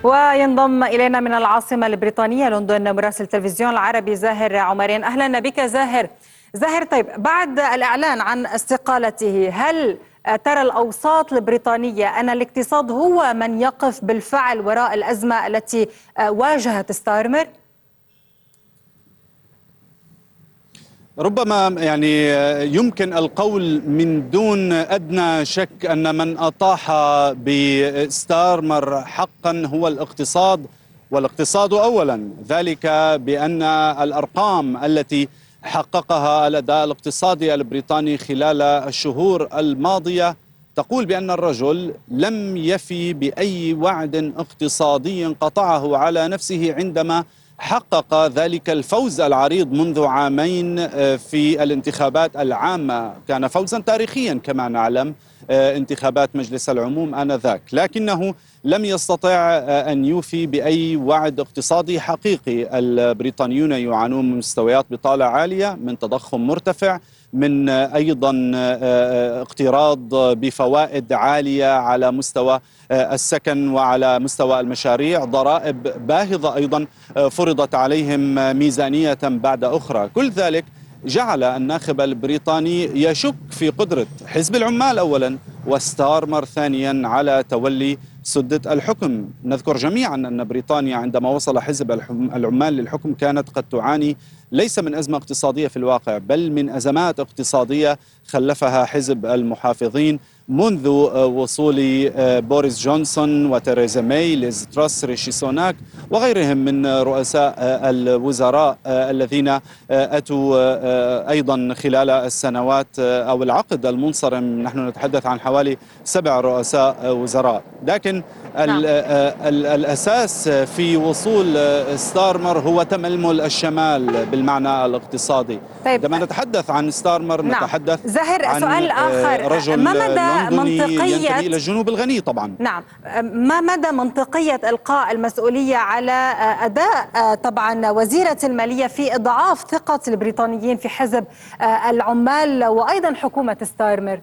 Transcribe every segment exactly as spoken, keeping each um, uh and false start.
وينضم إلينا من العاصمة البريطانية لندن مراسل التلفزيون العربي زاهر عمرين. أهلا بك زاهر. زاهر، طيب بعد الإعلان عن استقالته هل ترى الأوساط البريطانية أن الاقتصاد هو من يقف بالفعل وراء الأزمة التي واجهت ستارمر؟ ربما يعني يمكن القول من دون أدنى شك أن من أطاح بستارمر حقا هو الاقتصاد، والاقتصاد أولا، ذلك بأن الأرقام التي حققها الأداء الاقتصادي البريطاني خلال الشهور الماضية تقول بأن الرجل لم يفي بأي وعد اقتصادي قطعه على نفسه عندما حقق ذلك الفوز العريض منذ عامين في الانتخابات العامة. كان فوزا تاريخيا كما نعلم، انتخابات مجلس العموم آنذاك، لكنه لم يستطع أن يوفي بأي وعد اقتصادي حقيقي. البريطانيون يعانون من مستويات بطالة عالية، من تضخم مرتفع، من أيضا اقتراض بفوائد عالية على مستوى السكن وعلى مستوى المشاريع، ضرائب باهظة أيضا فرضت عليهم ميزانية بعد أخرى. كل ذلك جعل الناخب البريطاني يشك في قدرة حزب العمال أولا وستارمر ثانيا على تولي سدة الحكم. نذكر جميعا أن بريطانيا عندما وصل حزب العمال للحكم كانت قد تعاني ليس من أزمة اقتصادية في الواقع، بل من أزمات اقتصادية خلفها حزب المحافظين منذ وصول بوريس جونسون وتيريزا ماي، ليز تراس، ريشي سوناك وغيرهم من رؤساء الوزراء الذين أتوا أيضا خلال السنوات أو العقد المنصرم. نحن نتحدث عن حوالي سبع رؤساء وزراء، لكن نعم. الأساس في وصول ستارمر هو تململ الشمال بالمعنى الاقتصادي. طيب. عندما نتحدث عن ستارمر نعم. نتحدث زهر عن سؤال آخر، رجل ما مدى منطقية ينتمي إلى الجنوب الغني طبعا. نعم، ما مدى منطقية إلقاء المسؤولية على أداء طبعا وزيرة المالية في إضعاف ثقة البريطانيين في حزب العمال وأيضا حكومة ستارمر؟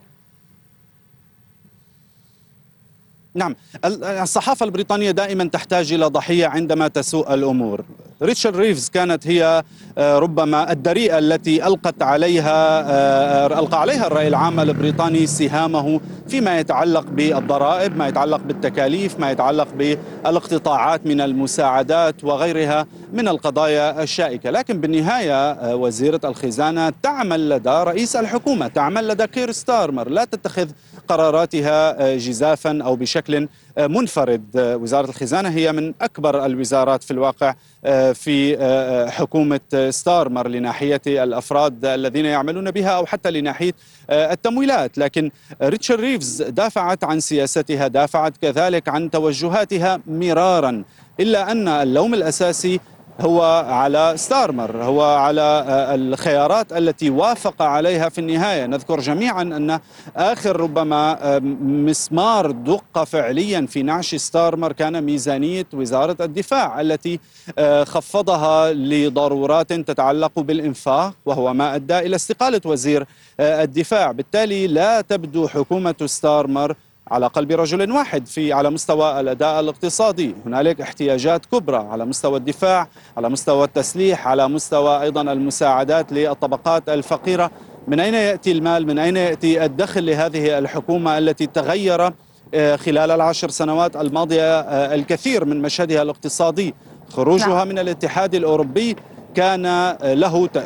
نعم، الصحافة البريطانية دائما تحتاج إلى ضحية عندما تسوء الأمور. ريتشارد ريفز كانت هي ربما الدريئة التي ألقت عليها ألقى عليها الرأي العام البريطاني سهامه فيما يتعلق بالضرائب، ما يتعلق بالتكاليف، ما يتعلق بالاقتطاعات من المساعدات وغيرها من القضايا الشائكة. لكن بالنهاية وزيرة الخزانة تعمل لدى رئيس الحكومة، تعمل لدى كير ستارمر، لا تتخذ قراراتها جزافا أو بشكل منفرد. وزارة الخزانة هي من أكبر الوزارات في الواقع في حكومة ستارمر لناحية الأفراد الذين يعملون بها أو حتى لناحية التمويلات. لكن ريتشارد ريفز دافعت عن سياستها، دافعت كذلك عن توجهاتها مرارا، إلا أن اللوم الأساسي هو على ستارمر، هو على الخيارات التي وافق عليها في النهاية. نذكر جميعا أن آخر ربما مسمار دق فعليا في نعش ستارمر كان ميزانية وزارة الدفاع التي خفضها لضرورات تتعلق بالإنفاق، وهو ما أدى إلى استقالة وزير الدفاع. بالتالي لا تبدو حكومة ستارمر على قلب رجل واحد في على مستوى الأداء الاقتصادي. هنالك احتياجات كبرى على مستوى الدفاع، على مستوى التسليح، على مستوى أيضا المساعدات للطبقات الفقيرة. من أين يأتي المال؟ من أين يأتي الدخل لهذه الحكومة التي تغير خلال العشر سنوات الماضية الكثير من مشهدها الاقتصادي؟ خروجها نعم. من الاتحاد الأوروبي كان له